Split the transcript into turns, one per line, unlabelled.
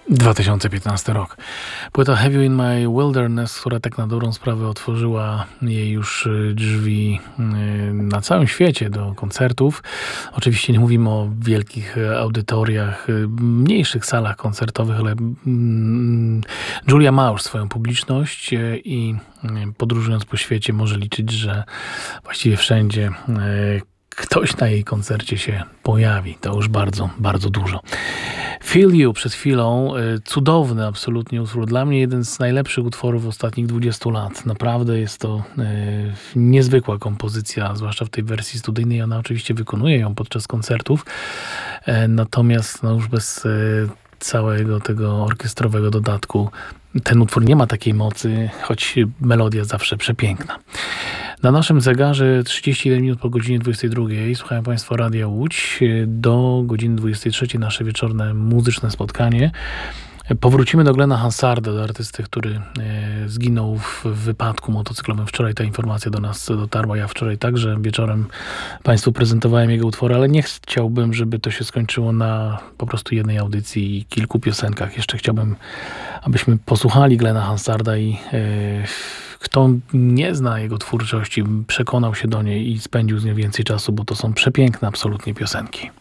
2015 rok. Płyta Have You in My Wilderness, która tak na dobrą sprawę otworzyła jej już drzwi na całym świecie do koncertów. Oczywiście nie mówimy o wielkich audytoriach, mniejszych salach koncertowych, ale Julia ma już swoją publiczność i podróżując po świecie może liczyć, że właściwie wszędzie ktoś na jej koncercie się pojawi. To już bardzo, bardzo dużo. Feel You przed chwilą, cudowny absolutnie utwór. Dla mnie jeden z najlepszych utworów ostatnich 20 lat. Naprawdę jest to niezwykła kompozycja, zwłaszcza w tej wersji studyjnej. Ona oczywiście wykonuje ją podczas koncertów, natomiast już bez całego tego orkiestrowego dodatku ten utwór nie ma takiej mocy, choć melodia zawsze przepiękna. Na naszym zegarze 31 minut po godzinie 22. Słuchają Państwo Radia Łódź. Do godziny 23 nasze wieczorne muzyczne spotkanie. Powrócimy do Glena Hansarda, do artysty, który zginął w wypadku motocyklowym. Wczoraj ta informacja do nas dotarła. Ja wczoraj także wieczorem Państwu prezentowałem jego utwory, ale nie chciałbym, żeby to się skończyło na po prostu jednej audycji i kilku piosenkach. Jeszcze chciałbym, abyśmy posłuchali Glena Hansarda i kto nie zna jego twórczości, przekonał się do niej i spędził z nią więcej czasu, bo to są przepiękne absolutnie piosenki.